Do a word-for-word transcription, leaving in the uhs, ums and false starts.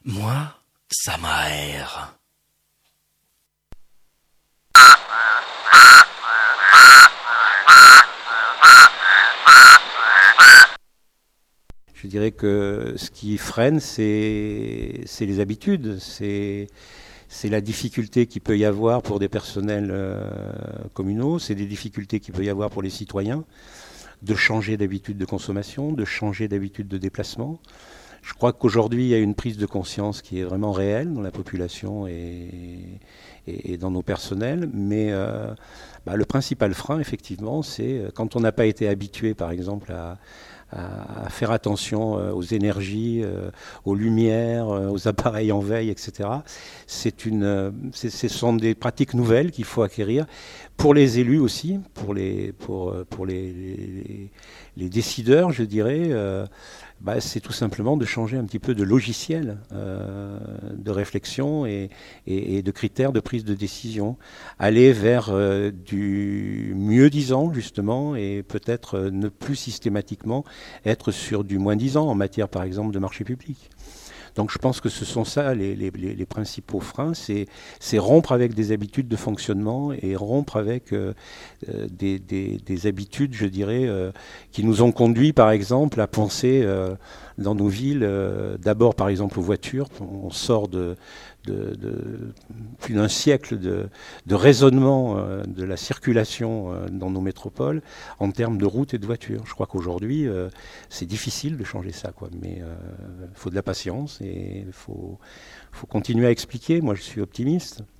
Moi, ça m'aère. Je dirais que ce qui freine, c'est c'est les habitudes, c'est c'est la difficulté qu'il peut y avoir pour des personnels euh, communaux, c'est des difficultés qu'il peut y avoir pour les citoyens de changer d'habitude de consommation, de changer d'habitude de déplacement. Je crois qu'aujourd'hui, il y a une prise de conscience qui est vraiment réelle dans la population et, et, et dans nos personnels. Mais euh, bah, le principal frein, effectivement, c'est quand on n'a pas été habitué, par exemple, à, à, à faire attention euh, aux énergies, euh, aux lumières, euh, aux appareils en veille, et cetera. C'est une, euh, c'est, ce sont des pratiques nouvelles qu'il faut acquérir pour les élus aussi, pour les, pour, pour les, les, les décideurs, je dirais. Euh, Bah, c'est tout simplement de changer un petit peu de logiciel euh, de réflexion et, et, et de critères de prise de décision. Aller vers euh, du mieux-disant, justement, et peut-être euh, ne plus systématiquement être sur du moins-disant en matière, par exemple, de marché public. Donc je pense que ce sont ça les, les, les principaux freins, c'est, c'est rompre avec des habitudes de fonctionnement et rompre avec euh, des, des, des habitudes, je dirais, euh, qui nous ont conduit par exemple à penser euh, dans nos villes, euh, d'abord par exemple aux voitures, on sort de, de, de plus d'un siècle de, de raisonnement euh, de la circulation euh, dans nos métropoles en termes de routes et de voitures. Je crois qu'aujourd'hui euh, c'est difficile de changer ça, quoi, mais il euh, faut de la patience et il faut, faut continuer à expliquer. Moi je suis optimiste.